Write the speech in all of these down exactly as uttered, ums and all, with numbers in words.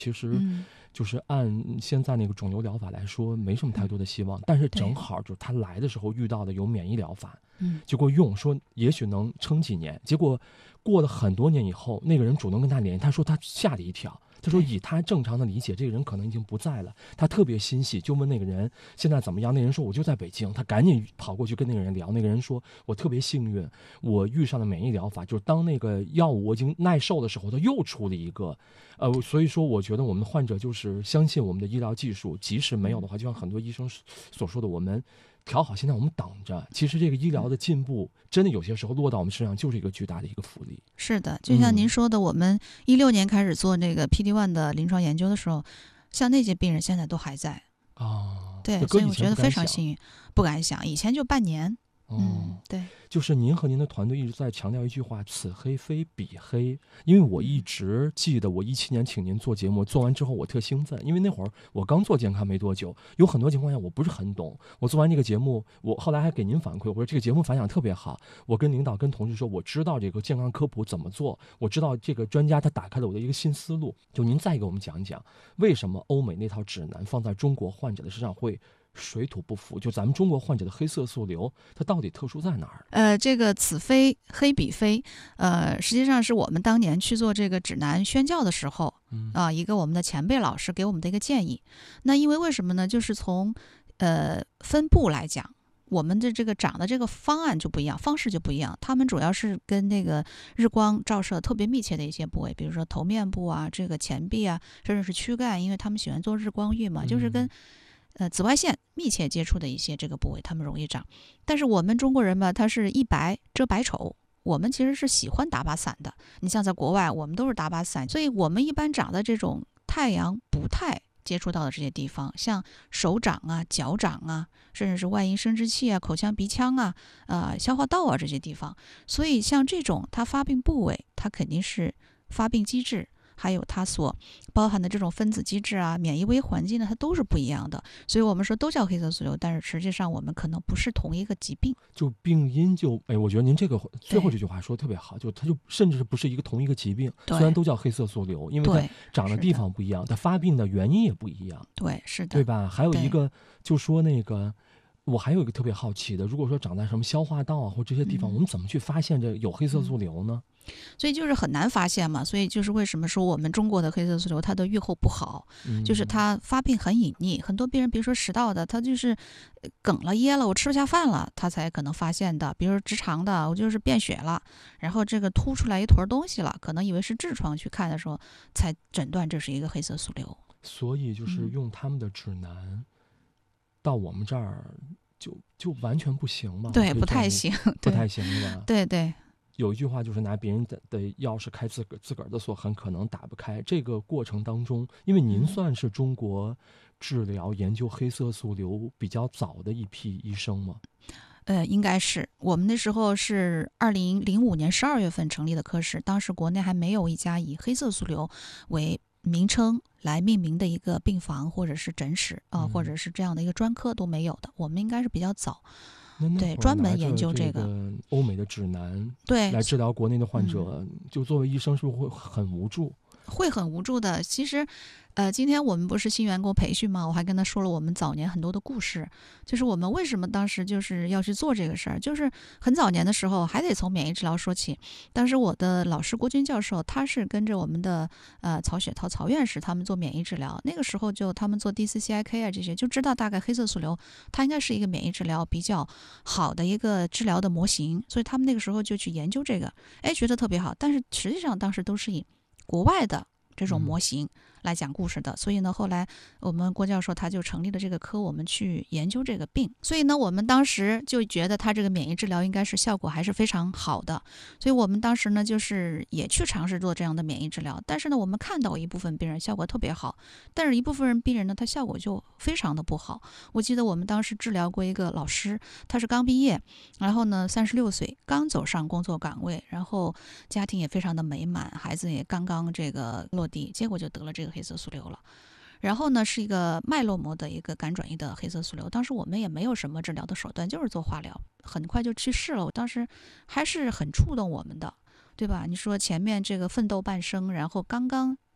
其实嗯就是按现在那个肿瘤疗法来说，没什么太多的希望。但是正好就是他来的时候遇到的有免疫疗法， 嗯结果用说也许能撑几年，结果过了很多年以后，那个人主动跟他联系，他说他吓了一跳。他说以他正常的理解，这个人可能已经不在了，他特别欣喜，就问那个人现在怎么样。那人说我就在北京，他赶紧跑过去跟那个人聊。那个人说我特别幸运，我遇上了免疫疗法，就是当那个药物我已经耐受的时候，他又出了一个。呃，所以说我觉得我们的患者就是相信我们的医疗技术，即使没有的话，就像很多医生所说的，我们调好，现在我们等着。其实这个医疗的进步，真的有些时候落到我们身上就是一个巨大的一个福利。 是的，就像您说的，嗯、我们一六年开始做那个 P D 一 的临床研究的时候，像那些病人现在都还在。 哦， 对，所以我觉得非常幸运，不敢想，以前就半年。 哦、 嗯，对， 就是您和您的团队一直在强调一句话：此黑非彼黑。因为我一直记得，我一七年请您做节目，做完之后我特兴奋，因为那会儿我刚做健康没多久，有很多情况下我不是很懂。我做完这个节目，我后来还给您反馈，我说这个节目反响特别好。我跟领导跟同事说，我知道这个健康科普怎么做，我知道这个专家他打开了我的一个新思路。就您再给我们讲讲，为什么欧美那套指南放在中国患者的身上会水土不服？就咱们中国患者的黑色素瘤，它到底特殊在哪儿？ 呃，这个此非黑彼非，呃，实际上是我们当年去做这个指南宣教的时候， 嗯啊、呃，一个我们的前辈老师给我们的一个建议。那因为为什么呢？就是从呃分布来讲，我们的这个长的这个方案就不一样，方式就不一样。他们主要是跟那个日光照射特别密切的一些部位，比如说头面部啊、这个前臂啊，甚至是躯干，因为他们喜欢做日光浴嘛，就是跟呃紫外线密切接触的一些这个部位，他们容易长。但是我们中国人嘛，他是一白遮百丑，我们其实是喜欢打把伞的。你像在国外，我们都是打把伞，所以我们一般长的这种太阳不太接触到的这些地方，像手掌啊、脚掌啊，甚至是外阴生殖器啊、口腔、鼻腔啊、呃消化道啊这些地方。所以像这种它发病部位，它肯定是发病机制，还有它所包含的这种分子机制啊、免疫微环境呢，它都是不一样的。所以我们说都叫黑色素瘤，但是实际上我们可能不是同一个疾病。 就病因就哎，我觉得您这个最后这句话说的特别好，就它就甚至不是一个同一个疾病，虽然都叫黑色素瘤，因为它长的地方不一样，它发病的原因也不一样。 对，是的， 对吧？还有一个就说那个。我还有一个特别好奇的，如果说长在什么消化道啊或这些地方、嗯、我们怎么去发现这有黑色素瘤呢？ 所以就是很难发现嘛，所以就是为什么说我们中国的黑色素瘤它的预后不好、嗯、就是它发病很隐匿，很多病人比如说食道的，他就是梗了噎了，我吃不下饭了，他才可能发现的。比如说直肠的，我就是便血了，然后这个凸出来一坨东西了，可能以为是痔疮，去看的时候才诊断这是一个黑色素瘤。 所以就是用他们的指南、嗯、到我们这儿就就完全不行嘛？ 对，不太行， 不太行是吧？ 对对。 有一句话就是拿别人的的钥匙开自个自个儿的锁，很可能打不开。这个过程当中，因为您算是中国治疗研究黑色素瘤比较早的一批医生吗？ 呃，应该是我们那时候是二零零五年十二月份成立的科室，当时国内还没有一家以黑色素瘤为名称来命名的一个病房或者是诊室啊、呃嗯，或者是这样的一个专科都没有的，我们应该是比较早。对，专门研究这个欧美的指南， 对， 来治疗国内的患者、嗯，就作为医生是不是会很无助？ 会很无助的。其实，呃，今天我们不是新员工培训吗？我还跟他说了我们早年很多的故事，就是我们为什么当时就是要去做这个事儿，就是很早年的时候还得从免疫治疗说起。当时我的老师郭军教授，他是跟着我们的呃曹雪涛曹院士他们做免疫治疗，那个时候就他们做 D C C I K 啊这些，就知道大概黑色素瘤它应该是一个免疫治疗比较好的一个治疗的模型，所以他们那个时候就去研究这个，哎，觉得特别好。但是实际上当时都是以国外的这种模型来讲故事的、嗯、所以呢后来我们郭教授他就成立了这个科，我们去研究这个病。所以呢我们当时就觉得他这个免疫治疗应该是效果还是非常好的，所以我们当时呢就是也去尝试做这样的免疫治疗。但是呢我们看到一部分病人效果特别好，但是一部分人病人呢他效果就非常的不好。我记得我们当时治疗过一个老师，他是刚毕业，然后呢三十六岁刚走上工作岗位，然后家庭也非常的美满，孩子也刚刚这个落地，结果就得了这个黑色素瘤了。然后呢是一个脉络膜的一个肝转移的黑色素瘤，当时我们也没有什么治疗的手段，就是做化疗，很快就去世了。我当时还是很触动我们的，对吧？你说前面这个奋斗半生，然后刚刚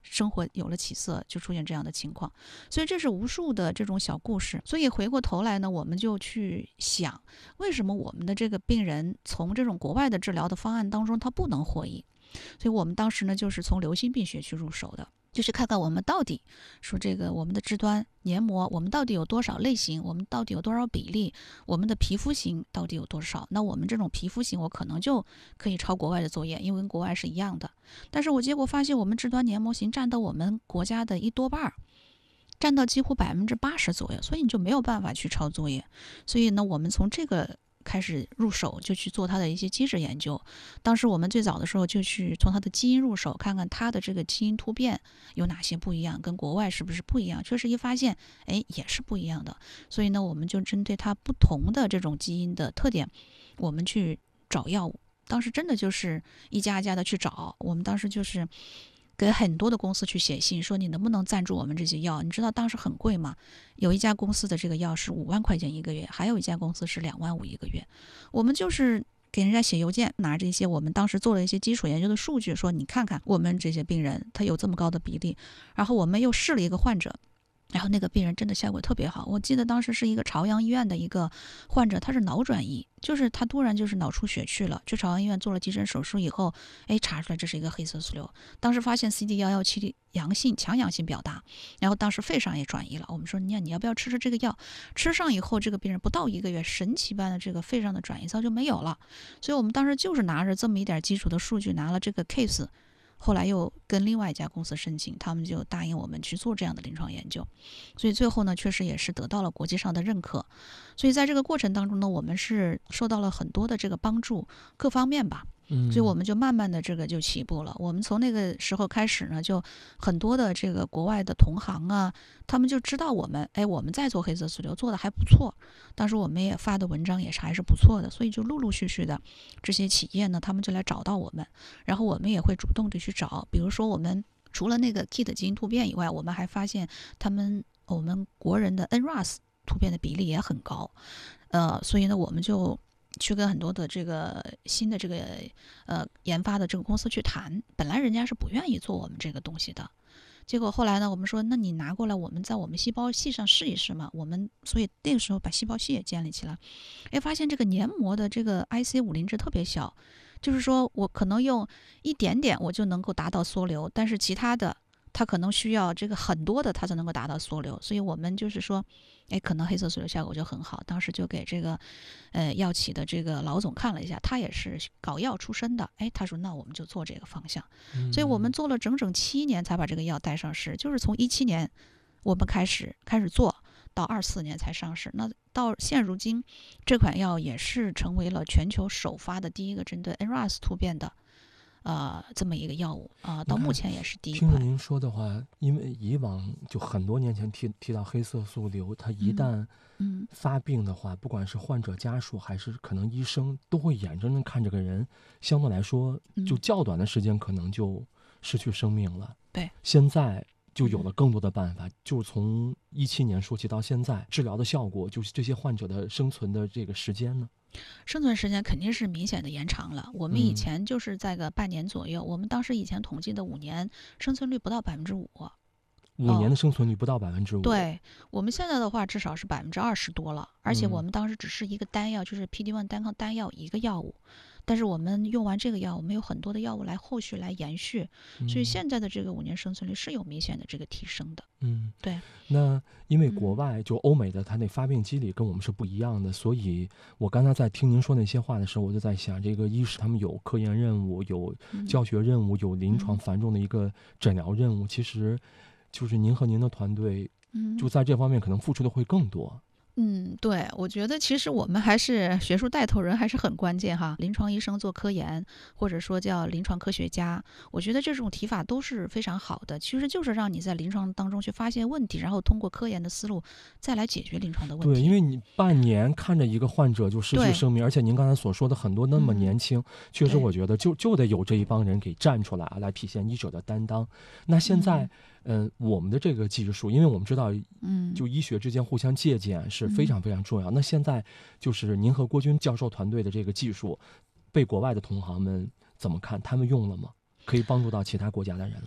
生活有了起色，就出现这样的情况。所以这是无数的这种小故事。所以回过头来呢，我们就去想，为什么我们的这个病人从这种国外的治疗的方案当中他不能获益？所以我们当时呢，就是从流行病学去入手的，就是看看我们到底说这个我们的肢端黏膜，我们到底有多少类型，我们到底有多少比例，我们的皮肤型到底有多少。那我们这种皮肤型我可能就可以抄国外的作业，因为跟国外是一样的。但是我结果发现我们肢端黏膜型占到我们国家的一多半，占到几乎百分之八十左右，所以你就没有办法去抄作业。所以呢，我们从这个开始入手，就去做它的一些机制研究。当时我们最早的时候就去从它的基因入手，看看它的这个基因突变有哪些不一样，跟国外是不是不一样。确实一发现，哎，也是不一样的。所以呢，我们就针对它不同的这种基因的特点，我们去找药物。当时真的就是一家一家的去找，我们当时就是给很多的公司去写信，说你能不能赞助我们这些药？你知道当时很贵吗？有一家公司的这个药是五万块钱一个月，还有一家公司是两万五一个月。我们就是给人家写邮件，拿着一些我们当时做了一些基础研究的数据，说你看看我们这些病人他有这么高的比例，然后我们又试了一个患者。然后那个病人真的效果特别好，我记得当时是一个朝阳医院的一个患者，他是脑转移，就是他突然就是脑出血去了，去朝阳医院做了急诊手术以后，哎，查出来这是一个黑色素瘤，当时发现 C D 一一七 阳性，强阳性表达，然后当时肺上也转移了。我们说你你要不要吃吃这个药？吃上以后，这个病人不到一个月，神奇般的这个肺上的转移早就没有了。所以我们当时就是拿着这么一点基础的数据，拿了这个 case。后来又跟另外一家公司申请，他们就答应我们去做这样的临床研究，所以最后呢，确实也是得到了国际上的认可。所以在这个过程当中呢，我们是受到了很多的这个帮助，各方面吧。 嗯， 所以我们就慢慢的这个就起步了。我们从那个时候开始呢，就很多的这个国外的同行啊，他们就知道我们，哎，我们在做黑色素瘤做的还不错。当时我们也发的文章也是还是不错的，所以就陆陆续续的这些企业呢，他们就来找到我们，然后我们也会主动的去找。比如说我们除了那个 K I T 基因突变以外，我们还发现他们我们国人的 N R A S 突变的比例也很高，呃，所以呢，我们就去跟很多的这个新的这个呃研发的这个公司去谈，本来人家是不愿意做我们这个东西的，结果后来呢，我们说那你拿过来，我们在我们细胞系上试一试嘛。我们所以那个时候把细胞系也建立起来，哎，发现这个黏膜的这个 I C 五零值特别小，就是说我可能用一点点我就能够达到缩瘤，但是其他的它可能需要这个很多的它才能够达到缩瘤，所以我们就是说，哎，可能黑色素瘤效果就很好。当时就给这个，呃，药企的这个老总看了一下，他也是搞药出身的，哎，他说那我们就做这个方向。 嗯、 所以我们做了整整七年才把这个药带上市，就是从一七年我们开始开始做到二四年才上市。那到现如今，这款药也是成为了全球首发的第一个针对 N R A S 突变的。呃，这么一个药物啊、呃，到目前也是第一款。 听着您说的话，因为以往就很多年前提提到黑色素瘤，它一旦嗯发病的话，嗯、不管是患者家属还是可能医生，都会眼睁睁看这个人，相对来说就较短的时间可能就失去生命了。 对， 现在就有了更多的办法，就从一七年说起到现在，治疗的效果，就是这些患者的生存的这个时间呢？ 生存时间肯定是明显的延长了。我们以前就是在个半年左右，嗯、我们当时以前统计的五年生存率不到百分之五， 五年的生存率不到百分之五。 对，我们现在的话至少是百分之二十多了，而且我们当时只是一个单药，就是 P D 一 单抗单药一个药物。但是我们用完这个药，我们有很多的药物来后续来延续， 嗯、 所以现在的这个五年生存率是有明显的这个提升的。 嗯， 对。 那因为国外就欧美的它那发病机理跟我们是不一样的，所以我刚才在听您说那些话的时候，我就在想，这个医师他们有科研任务，有教学任务，有临床繁重的一个诊疗任务，其实就是您和您的团队，就在这方面可能付出的会更多。 嗯，对，我觉得其实我们还是学术带头人还是很关键哈。临床医生做科研，或者说叫临床科学家，我觉得这种提法都是非常好的。其实就是让你在临床当中去发现问题，然后通过科研的思路再来解决临床的问题。 对，因为你半年看着一个患者就失去生命，而且您刚才所说的很多那么年轻，嗯、确实我觉得就就得有这一帮人给站出来啊，来体现医者的担当。那现在。嗯嗯，我们的这个技术，因为我们知道，嗯，就医学之间互相借鉴是非常非常重要。嗯、那现在就是您和郭军教授团队的这个技术，被国外的同行们怎么看？他们用了吗？可以帮助到其他国家的人了吗？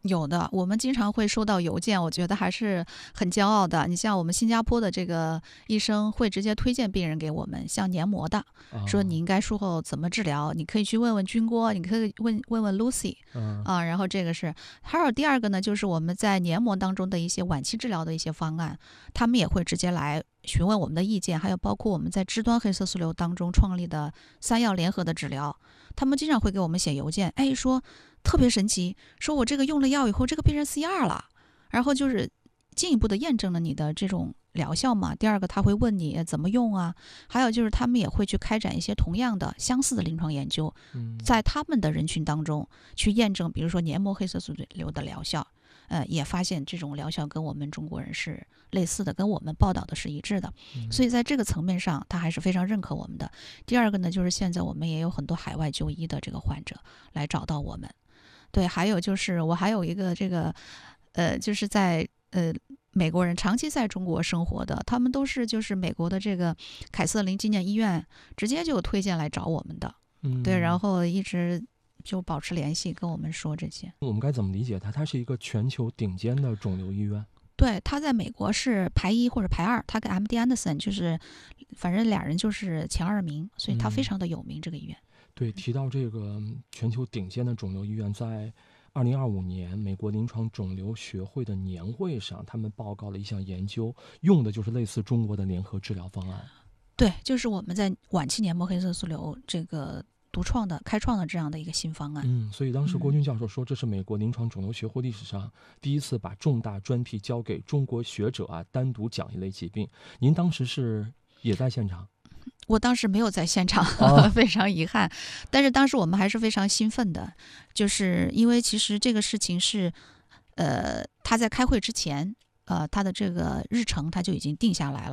有的，我们经常会收到邮件，我觉得还是很骄傲的。你像我们新加坡的这个医生会直接推荐病人给我们，像黏膜的， 啊、 说你应该术后怎么治疗，你可以去问问军锅，你可以问问问 Lucy 嗯啊。然后这个是，还有第二个呢，就是我们在黏膜当中的一些晚期治疗的一些方案，他们也会直接来询问我们的意见，还有包括我们在肢端黑色素瘤当中创立的三药联合的治疗，他们经常会给我们写邮件，哎，说特别神奇，说我这个用了药以后，这个病人 C R 了，然后就是进一步的验证了你的这种疗效嘛。第二个，他会问你怎么用啊，还有就是他们也会去开展一些同样的相似的临床研究，在他们的人群当中去验证，比如说黏膜黑色素瘤的疗效。呃，也发现这种疗效跟我们中国人是类似的，跟我们报道的是一致的，所以在这个层面上，他还是非常认可我们的。第二个呢，就是现在我们也有很多海外就医的这个患者来找到我们。对，还有就是我还有一个这个，呃，就是在呃美国人长期在中国生活的，他们都是就是美国的这个凯瑟琳纪念医院直接就推荐来找我们的， 嗯， 对，然后一直就保持联系，跟我们说这些。 我们该怎么理解它？它是一个全球顶尖的肿瘤医院。 对，他在美国是排一或者排二，他跟 M D Anderson 就是反正俩人就是前二名，所以他非常的有名、嗯、这个医院。 对，提到这个全球顶尖的肿瘤医院，在二零二五年美国临床肿瘤学会的年会上，他们报告了一项研究，用的就是类似中国的联合治疗方案。 对，就是我们在晚期黏膜黑色素瘤这个独创的、开创的这样的一个新方案。 嗯，所以当时郭军教授说，这是美国临床肿瘤学会历史上第一次把重大专题交给中国学者啊，单独讲一类疾病。您当时是也在现场？ 我当时没有在现场， 哦、 非常遗憾。但是当时我们还是非常兴奋的，就是因为其实这个事情是，呃，他在开会之前，呃，他的这个日程他就已经定下来了。